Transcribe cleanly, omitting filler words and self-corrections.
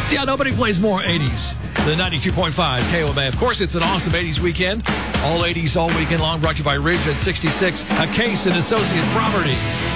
Yeah, nobody plays more 80s than 92.5 KOMA. Of course, it's an awesome 80s weekend. All 80s all weekend long, brought to you by Ridge at 66, a Case and Associates property.